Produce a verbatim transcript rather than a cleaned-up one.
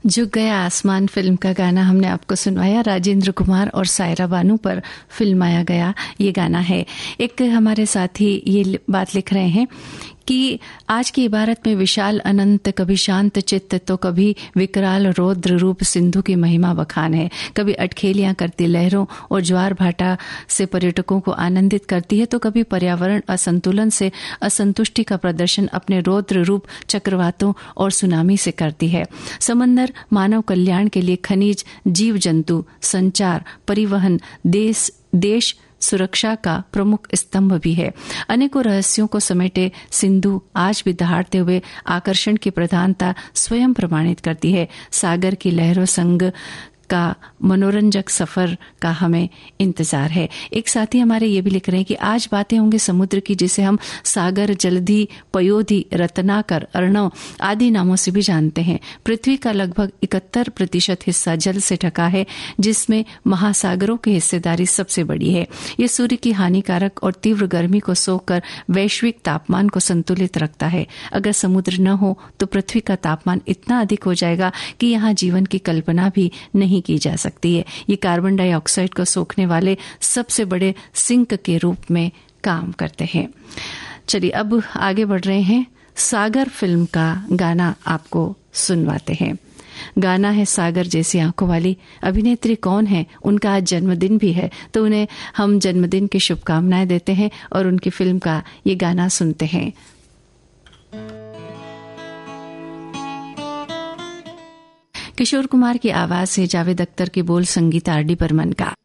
झुक गया आसमान फिल्म का गाना हमने आपको सुनवाया। राजेंद्र कुमार और सायरा बानू पर फिल्माया गया ये गाना है। एक हमारे साथी ये बात लिख रहे हैं कि आज की इबारत में विशाल अनंत, कभी शांत चित्त तो कभी विकराल रौद्र रूप सिंधु की महिमा बखान है। कभी अटखेलियां करती लहरों और ज्वार भाटा से पर्यटकों को आनंदित करती है, तो कभी पर्यावरण असंतुलन से असंतुष्टि का प्रदर्शन अपने रौद्र रूप चक्रवातों और सुनामी से करती है। समंदर मानव कल्याण के लिए खनिज, जीव जंतु, संचार, परिवहन, देश देश सुरक्षा का प्रमुख स्तंभ भी है। अनेकों रहस्यों को समेटे सिंधु आज भी दहाड़ते हुए आकर्षण की प्रधानता स्वयं प्रमाणित करती है। सागर की लहरों संग का मनोरंजक सफर का हमें इंतजार है। एक साथी हमारे ये भी लिख रहे हैं कि आज बातें होंगे समुद्र की, जिसे हम सागर, जलधि, पयोधि, रत्नाकर, अर्णव आदि नामों से भी जानते हैं। पृथ्वी का लगभग इकहत्तर प्रतिशत हिस्सा जल से ढका है, जिसमें महासागरों की हिस्सेदारी सबसे बड़ी है। ये सूर्य की हानिकारक और तीव्र गर्मी को सोखकर वैश्विक तापमान को संतुलित रखता है। अगर समुद्र न हो तो पृथ्वी का तापमान इतना अधिक हो जाएगा कि यहाँ जीवन की कल्पना भी नहीं की जा सकती है। ये कार्बन डाइऑक्साइड को सोखने वाले सबसे बड़े सिंक के रूप में काम करते हैं। चलिए अब आगे बढ़ रहे हैं। सागर फिल्म का गाना आपको सुनवाते हैं। गाना है सागर जैसी आंखों वाली। अभिनेत्री कौन है? उनका आज जन्मदिन भी है, तो उन्हें हम जन्मदिन की शुभकामनाएं देते हैं और उनकी फिल्म का ये गाना सुनते हैं। किशोर कुमार की आवाज से जावेद अख्तर के बोल, संगीत आर डी बर्मन का।